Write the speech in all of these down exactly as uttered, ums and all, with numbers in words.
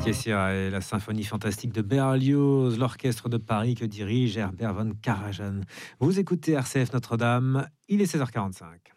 Tiessia et la symphonie fantastique de Berlioz, l'orchestre de Paris que dirige Herbert von Karajan. Vous écoutez R C F Notre-Dame, il est seize heures quarante-cinq.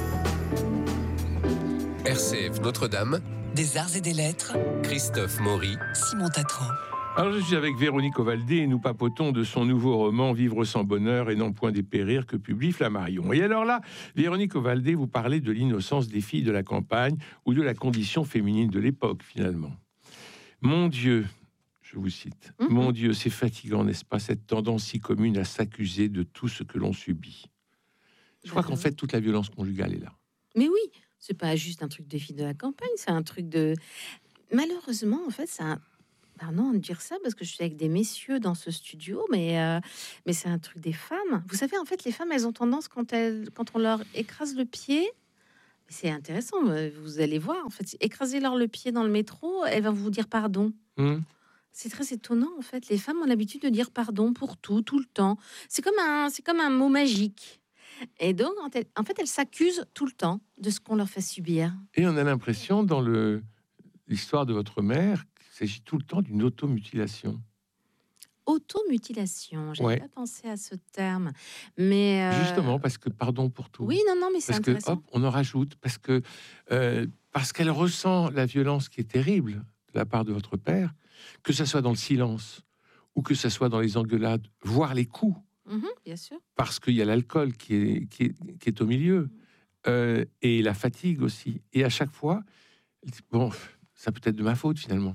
R C F Notre-Dame, des arts et des lettres, Christophe Maury, Simon Tatran. Alors je suis avec Véronique Ovaldé et nous papotons de son nouveau roman « Vivre sans bonheur et non point dépérir » que publie Flammarion. Et alors là, Véronique Ovaldé, vous parlez de l'innocence des filles de la campagne ou de la condition féminine de l'époque finalement. Mon Dieu, je vous cite, mmh. Mon Dieu, c'est fatigant, n'est-ce pas, cette tendance si commune à s'accuser de tout ce que l'on subit. Je crois mmh. qu'en fait, toute la violence conjugale est là. Mais oui, c'est pas juste un truc des filles de la campagne, c'est un truc de... Malheureusement, en fait, c'est un... Pardon de dire ça, parce que je suis avec des messieurs dans ce studio, mais, euh, mais c'est un truc des femmes. Vous savez, en fait, les femmes, elles ont tendance, quand, elles, quand on leur écrase le pied... C'est intéressant, vous allez voir. En fait, écrasez-leur le pied dans le métro, elles vont vous dire pardon. Mmh. C'est très étonnant, en fait. Les femmes ont l'habitude de dire pardon pour tout, tout le temps. C'est comme un, c'est comme un mot magique. Et donc, en fait, elles s'accusent tout le temps de ce qu'on leur fait subir. Et on a l'impression, dans le, l'histoire de votre mère, qu'il s'agit tout le temps d'une automutilation. Automutilation, j'ai ouais. pas pensé à ce terme, mais euh... justement parce que pardon pour tout. Oui, non, non, mais c'est parce intéressant. que hop, on en rajoute parce que euh, parce qu'elle ressent la violence qui est terrible de la part de votre père, que ça soit dans le silence ou que ça soit dans les engueulades, voire les coups. Mmh, bien sûr. Parce qu'il y a l'alcool qui est qui est, qui est au milieu euh, et la fatigue aussi. Et à chaque fois, bon, ça peut être de ma faute finalement.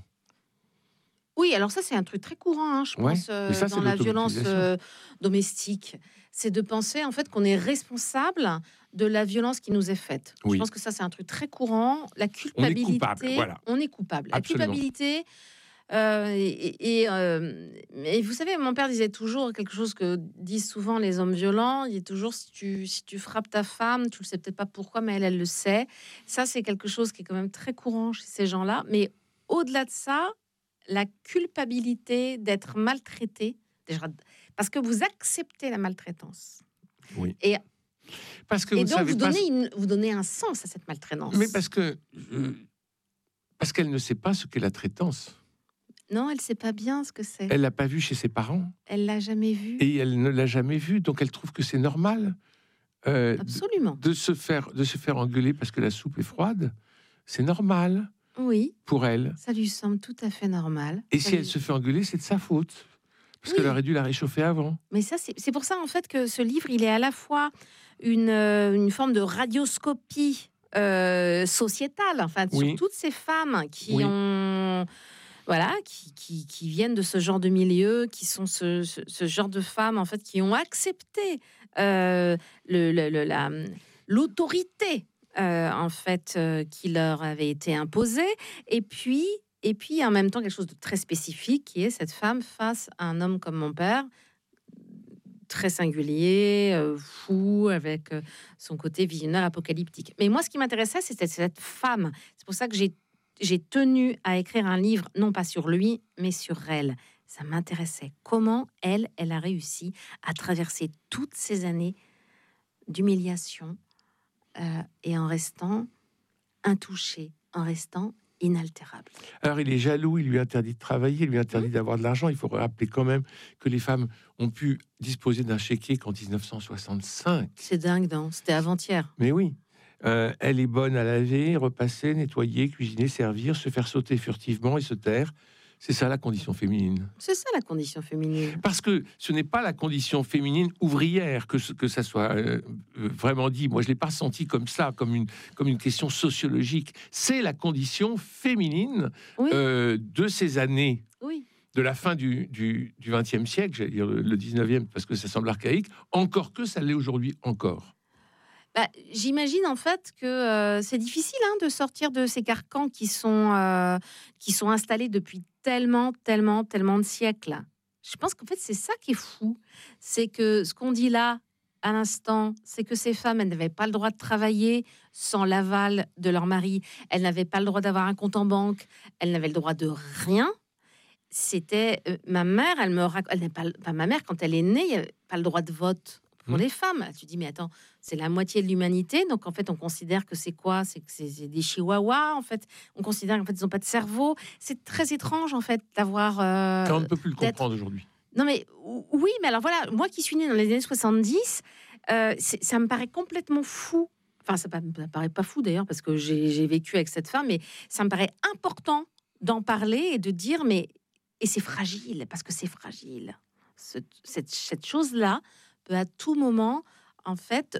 Oui, alors ça, c'est un truc très courant, hein, je ouais, pense, euh, ça, dans la violence euh, domestique. C'est de penser, en fait, qu'on est responsable de la violence qui nous est faite. Oui. Je pense que ça, c'est un truc très courant. La culpabilité... On est coupable, voilà. On est coupable. Absolument. La culpabilité... Euh, et, et, euh, et vous savez, mon père disait toujours quelque chose que disent souvent les hommes violents. Il dit toujours, si tu, si tu frappes ta femme, tu le sais peut-être pas pourquoi, mais elle, elle le sait. Ça, c'est quelque chose qui est quand même très courant chez ces gens-là. Mais au-delà de ça... la culpabilité d'être maltraité, déjà, parce que vous acceptez la maltraitance. Oui. Et, parce que et vous donc, savez vous, pas... donnez une, vous donnez un sens à cette maltraitance. Mais parce que... Euh, parce qu'elle ne sait pas ce qu'est la traitance. Non, elle ne sait pas bien ce que c'est. Elle ne l'a pas vu chez ses parents. Elle ne l'a jamais vu. Et elle ne l'a jamais vu, donc elle trouve que c'est normal euh, Absolument. De, de, se faire, de se faire engueuler parce que la soupe est froide. C'est normal. Oui, pour elle. Ça lui semble tout à fait normal. Et ça si lui... elle se fait engueuler, c'est de sa faute. Parce oui. qu'elle aurait dû la réchauffer avant. Mais ça, c'est, c'est pour ça, en fait, que ce livre, il est à la fois une, euh, une forme de radioscopie euh, sociétale, enfin, oui. sur toutes ces femmes qui oui. ont... Voilà, qui, qui, qui viennent de ce genre de milieu, qui sont ce, ce, ce genre de femmes, en fait, qui ont accepté euh, le, le, le, la, l'autorité Euh, en fait, euh, qui leur avait été imposé, et puis, et puis en même temps quelque chose de très spécifique, qui est cette femme face à un homme comme mon père, très singulier, euh, fou, avec euh, son côté visionnaire apocalyptique. Mais moi, ce qui m'intéressait, c'était cette femme. C'est pour ça que j'ai, j'ai tenu à écrire un livre, non pas sur lui, mais sur elle. Ça m'intéressait. Comment elle, elle a réussi à traverser toutes ces années d'humiliation, Euh, et en restant intouché, en restant inaltérable. Alors il est jaloux, il lui interdit de travailler, il lui interdit mmh. d'avoir de l'argent. Il faut rappeler quand même que les femmes ont pu disposer d'un chéquier qu'en dix-neuf cent soixante-cinq. C'est dingue, non ? C'était avant-hier. Mais oui, euh, elle est bonne à laver, repasser, nettoyer, cuisiner, servir, se faire sauter furtivement et se taire. C'est ça la condition féminine. C'est ça la condition féminine. Parce que ce n'est pas la condition féminine ouvrière que, que ça soit euh, vraiment dit. Moi, je ne l'ai pas senti comme ça, comme une, comme une question sociologique. C'est la condition féminine oui. euh, de ces années, oui. de la fin du, du, du vingtième siècle, j'allais dire le dix-neuvième, parce que ça semble archaïque, encore que ça l'est aujourd'hui encore. Bah, j'imagine en fait que euh, c'est difficile hein, de sortir de ces carcans qui sont, euh, qui sont installés depuis tellement, tellement, tellement de siècles. Je pense qu'en fait, c'est ça qui est fou. C'est que ce qu'on dit là, à l'instant, c'est que ces femmes, elles n'avaient pas le droit de travailler sans l'aval de leur mari. Elles n'avaient pas le droit d'avoir un compte en banque. Elles n'avaient le droit de rien. C'était... Euh, ma mère, elle me raconte... Elle n'est pas, enfin, ma mère, quand elle est née, elle n'avait pas le droit de vote pour Mmh. les femmes. Tu dis, mais attends, c'est la moitié de l'humanité. Donc, en fait, on considère que c'est quoi? C'est que c'est c'est des chihuahuas, en fait. On considère qu'en fait, ils n'ont pas de cerveau. C'est très étrange, en fait, d'avoir... euh, Ça, on ne peut plus le d'être- comprendre aujourd'hui. Non, mais ou- oui, mais alors voilà, moi qui suis née dans les années soixante-dix, euh, c'est- ça me paraît complètement fou. Enfin, ça ne me paraît pas fou d'ailleurs, parce que j'ai j'ai vécu avec cette femme, mais ça me paraît important d'en parler et de dire, mais... Et c'est fragile, parce que c'est fragile. Ce- cette, cette chose-là peut à tout moment, en fait,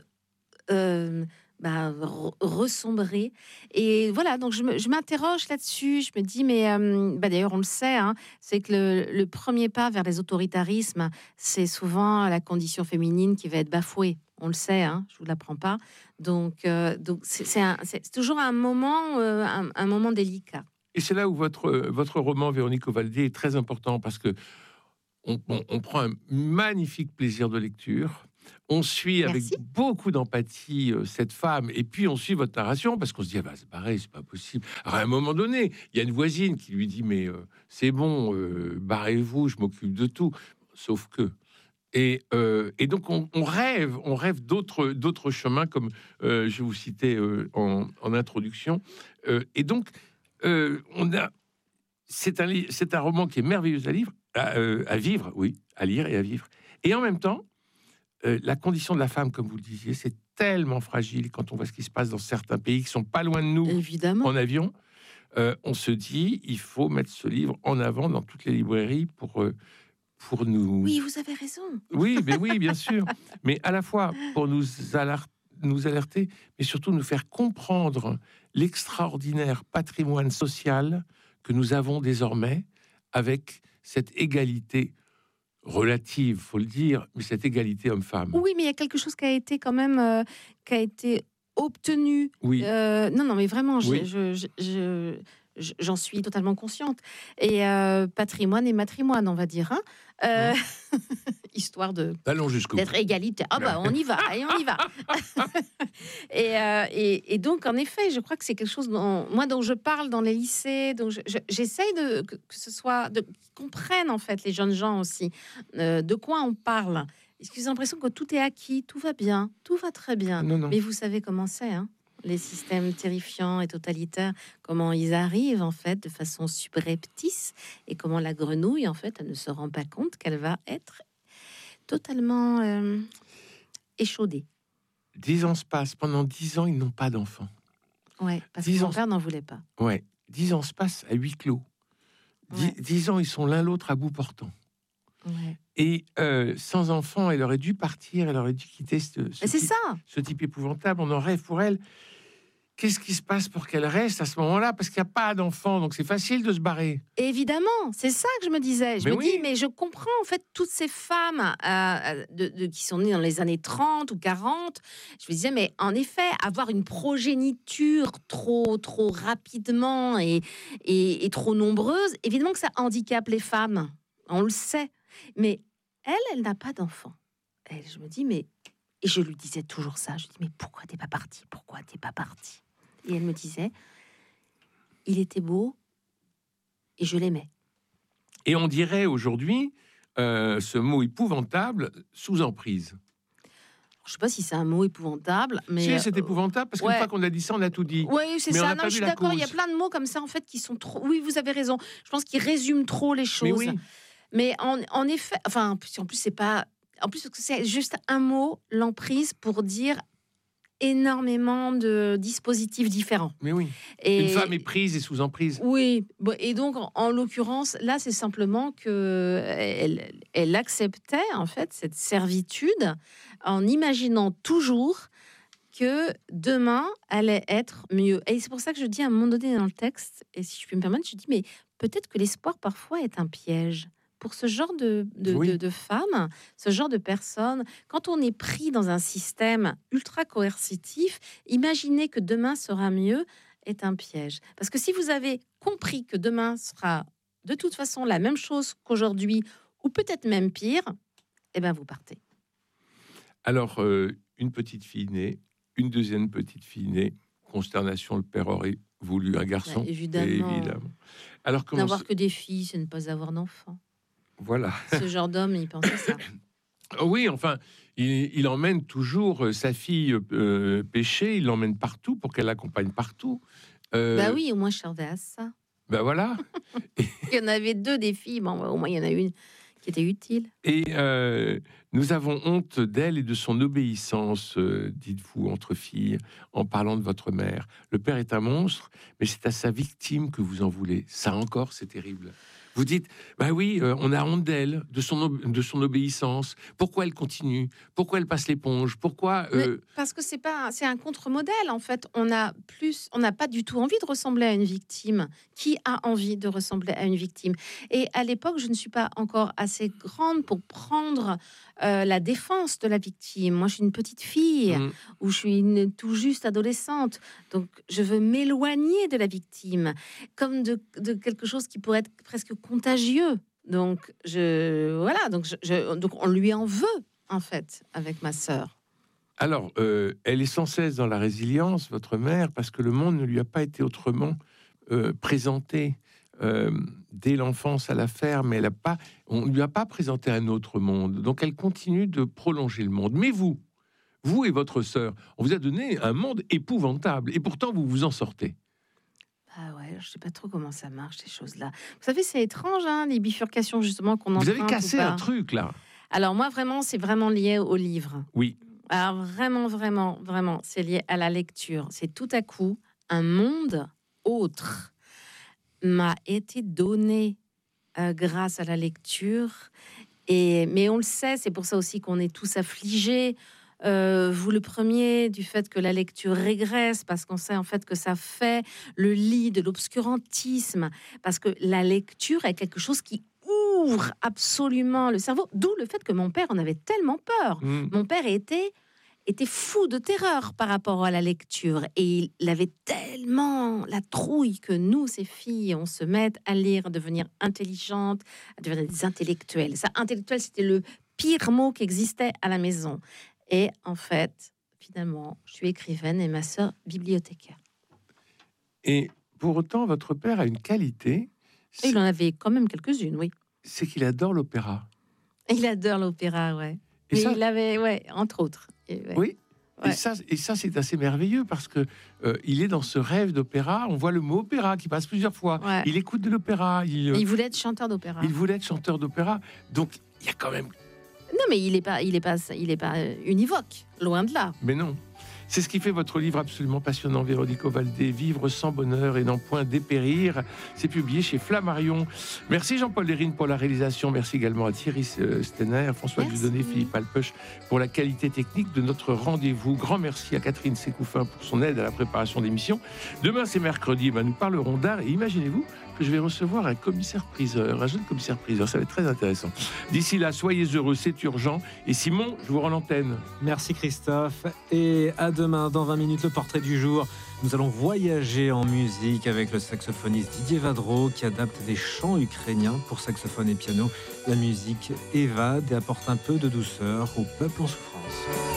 euh, bah, re- ressombrer. Et voilà, donc je me- je m'interroge là-dessus. Je me dis, mais euh, bah, d'ailleurs, on le sait, hein, c'est que le, le premier pas vers les autoritarismes, c'est souvent la condition féminine qui va être bafouée. On le sait, hein, je vous l'apprends pas. Donc, euh, donc c'est c'est un- c'est toujours un moment, euh, un, un moment délicat. Et c'est là où votre, euh, votre roman, Véronique Ovaldé, est très important, parce que on, on- on prend un magnifique plaisir de lecture. On suit avec Merci. beaucoup d'empathie euh, cette femme, et puis on suit votre narration, parce qu'on se dit, ah bah, c'est pareil, c'est pas possible. Alors, à un moment donné, il y a une voisine qui lui dit, mais euh, c'est bon, euh, barrez-vous, je m'occupe de tout. Sauf que... Et, euh, et donc on, on rêve, on rêve d'autres d'autres chemins, comme euh, je vous citais euh, en, en introduction. Euh, et donc euh, on a, c'est un li- c'est un roman qui est merveilleux à lire, à, euh, à vivre, oui, à lire et à vivre. Et en même temps, euh, la condition de la femme, comme vous le disiez, c'est tellement fragile quand on voit ce qui se passe dans certains pays qui sont pas loin de nous Évidemment. en avion. Euh, on se dit, il faut mettre ce livre en avant dans toutes les librairies pour euh, pour nous. Oui, vous avez raison. Oui, mais oui, bien sûr. Mais à la fois pour nous, alar- nous alerter, mais surtout nous faire comprendre l'extraordinaire patrimoine social que nous avons désormais, avec cette égalité relative, faut le dire, mais cette égalité homme-femme. Oui, mais il y a quelque chose qui a été quand même, euh, qui a été obtenu. Oui. Euh, non, non, mais vraiment, je- Oui. je- je- je- je- j'en suis totalement consciente. Et euh, patrimoine et matrimoine, on va dire, hein. Euh, histoire de Allons jusqu'au d'être égalitaire. Ah bah on y va, et on y va. et, euh, et, et donc en effet, je crois que c'est quelque chose dont moi dont je parle dans les lycées, donc je- je- j'essaye de que, que ce soit de qu'ils comprennent en fait les jeunes gens aussi euh, de quoi on parle. Est-ce qu'ils ont l'impression que tout est acquis, tout va bien, tout va très bien. Non, non. Mais vous savez comment c'est, hein, les systèmes terrifiants et totalitaires, comment ils arrivent en fait de façon subreptice, et comment la grenouille en fait elle ne se rend pas compte qu'elle va être totalement euh, échaudée. Dix ans se passent. Pendant dix ans, ils n'ont pas d'enfants. Ouais, parce Dix que mon ans. père n'en voulait pas. Ouais. Dix ans se passent à huis clos. Dix, Ouais. dix ans, ils sont l'un l'autre à bout portant. Ouais. Et euh, sans enfant, elle aurait dû partir, elle aurait dû quitter ce, ce, Mais c'est type, ça. ce type épouvantable. On en rêve pour elle. Qu'est-ce qui se passe pour qu'elle reste à ce moment-là? Parce qu'il n'y a pas d'enfant, donc c'est facile de se barrer. Évidemment, c'est ça que je me disais. Je Mais me oui. dis, mais je comprends en fait toutes ces femmes euh, de, de- qui sont nées dans les années trente ou quarante. Je me disais, mais en effet, avoir une progéniture trop, trop rapidement et, et, et trop nombreuse, évidemment que ça handicape les femmes. On le sait. Mais elle, elle n'a pas d'enfant. Elle, je me dis, mais... Et je lui disais toujours ça. Je dis, mais pourquoi t'es pas partie? Pourquoi t'es pas partie? Et elle me disait, il était beau et je l'aimais. Et on dirait aujourd'hui euh, ce mot épouvantable, sous emprise. Je sais pas si c'est un mot épouvantable, mais Si, c'est épouvantable, parce qu'une ouais. fois qu'on a dit ça, on a tout dit. oui, c'est Mais on ça. n'a Non, pas je vu suis la d'accord. Il y a cause. plein de mots comme ça en fait qui sont trop. Oui, vous avez raison. Je pense qu'ils résument trop les choses. Mais oui, Mais en, en effet, enfin, en plus, en plus, c'est pas. En plus, c'est juste un mot, l'emprise, pour dire énormément de dispositifs différents. mais oui. Et Une femme est prise et sous emprise. oui, bon, et donc en, en l'occurrence, là, c'est simplement que elle, elle acceptait en fait cette servitude en imaginant toujours que demain allait être mieux. Et c'est pour ça que je dis à un moment donné dans le texte, et si je puis me permettre, je dis mais peut-être que l'espoir parfois est un piège. Pour ce genre de, de, Oui. de, de femmes, ce genre de personnes, quand on est pris dans un système ultra coercitif, imaginer que demain sera mieux est un piège. Parce que si vous avez compris que demain sera de toute façon la même chose qu'aujourd'hui, ou peut-être même pire, eh ben vous partez. Alors, euh, une petite fille née, une deuxième petite fille née, consternation, le père aurait voulu un garçon. Bah, évidemment. évidemment. Alors, comment N'avoir se- que des filles, c'est ne pas avoir d'enfants. Voilà. Ce genre d'homme, il pensait ça. Oui, enfin, il, il emmène toujours sa fille euh, pêcher, il l'emmène partout pour qu'elle l'accompagne partout. Euh, bah oui, au moins je servais à ça. Ben voilà. Il y en avait deux des filles, bon, au moins il y en a une qui était utile. Et euh, nous avons honte d'elle et de son obéissance, euh, dites-vous, entre filles, en parlant de votre mère. Le père est un monstre, mais c'est à sa victime que vous en voulez. Ça encore, c'est terrible. Vous dites, bah oui, euh, on a honte d'elle, de son, de son obéissance. Pourquoi elle continue? Pourquoi elle passe l'éponge? Pourquoi euh... Parce que c'est pas, c'est un contre-modèle en fait. On a plus, on n'a pas du tout envie de ressembler à une victime. Qui a envie de ressembler à une victime? Et à l'époque, je ne suis pas encore assez grande pour prendre euh, la défense de la victime. Moi, je suis une petite fille mmh. ou je suis une tout juste adolescente. Donc, je veux m'éloigner de la victime, comme de, de quelque chose qui pourrait être presque contagieux. Donc, je voilà. Donc, je, je, donc, on lui en veut en fait avec ma sœur. Alors, euh, elle est sans cesse dans la résilience, votre mère, parce que le monde ne lui a pas été autrement euh, présenté euh, dès l'enfance à la ferme. Elle a pas, on ne lui a pas présenté un autre monde. Donc, elle continue de prolonger le monde. Mais vous, vous et votre sœur, on vous a donné un monde épouvantable, et pourtant vous vous en sortez. Ah ouais, je sais pas trop comment ça marche ces choses-là. Vous savez, c'est étrange, hein, les bifurcations justement qu'on Vous avez cassé un truc là. Alors moi, vraiment, c'est vraiment lié au livre. Oui. Alors vraiment, vraiment, vraiment, c'est lié à la lecture. C'est tout à coup un monde autre m'a été donné euh, grâce à la lecture. Et mais on le sait, c'est pour ça aussi qu'on est tous affligés. Euh, vous le premier, du fait que la lecture régresse, parce qu'on sait en fait que ça fait le lit de l'obscurantisme, parce que la lecture est quelque chose qui ouvre absolument le cerveau, d'où le fait que mon père en avait tellement peur. Mmh. Mon père était, était fou de terreur par rapport à la lecture, et il avait tellement la trouille que nous, ces filles, on se mette à lire, à devenir intelligentes, à devenir des intellectuels. Ça, intellectuel, c'était le pire mot qui existait à la maison. Et en fait, finalement, je suis écrivaine et ma sœur bibliothécaire. Et pour autant, votre père a une qualité. Et il en avait quand même quelques-unes, oui. C'est qu'il adore l'opéra. Il adore l'opéra, ouais. Et, et ça, il avait, ouais, entre autres. Et ouais. Oui. Ouais. Et ça, et ça, c'est assez merveilleux parce que euh, il est dans ce rêve d'opéra. On voit le mot opéra qui passe plusieurs fois. Ouais. Il écoute de l'opéra. Il, il voulait être chanteur d'opéra. Il voulait être chanteur d'opéra. Donc, il y a quand même. Non, mais il n'est pas, il est pas, il est pas univoque, loin de là. Mais non. C'est ce qui fait votre livre absolument passionnant, Véronique Ovaldé, Vivre sans bonheur et n'en point dépérir. C'est publié chez Flammarion. Merci Jean-Paul Lérine pour la réalisation. Merci également à Thierry Stenner, François Dieudonné, Philippe Alpeuch pour la qualité technique de notre rendez-vous. Grand merci à Catherine Sécoufin pour son aide à la préparation de l'émission. Demain, c'est mercredi, ben, nous parlerons d'art et imaginez-vous que je vais recevoir un commissaire-priseur, un jeune commissaire-priseur. Ça va être très intéressant. D'ici là, soyez heureux, c'est urgent. Et Simon, je vous rends l'antenne. Merci Christophe. Et à demain, dans vingt minutes, le portrait du jour. Nous allons voyager en musique avec le saxophoniste Didier Vadreau qui adapte des chants ukrainiens pour saxophone et piano. La musique évade et apporte un peu de douceur au peuple en souffrance.